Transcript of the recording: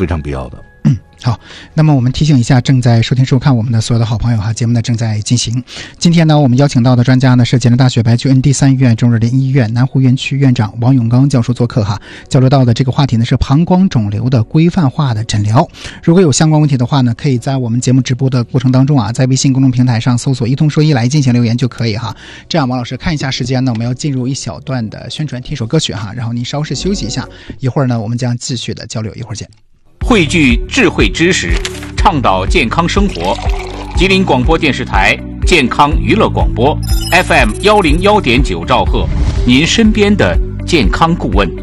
非常必要的。 好，那么我们提醒一下正在收听收看我们的所有的好朋友哈，节目呢正在进行。今天呢，我们邀请到的专家呢是吉林大学白居恩第三医院中日联医院南湖院区院长王永刚教授做客哈。交流到的这个话题呢是膀胱肿瘤的规范化的诊疗。如果有相关问题的话呢，可以在我们节目直播的过程当中啊，在微信公众平台上搜索“一通说医”来进行留言就可以哈。这样，王老师看一下时间呢，我们要进入一小段的宣传，听首歌曲哈，然后您稍事休息一下，一会儿呢我们将继续的交流，一会儿见。 汇聚智慧知识，倡导健康生活。吉林广播电视台健康娱乐广播 FM101.9兆赫，您身边的健康顾问。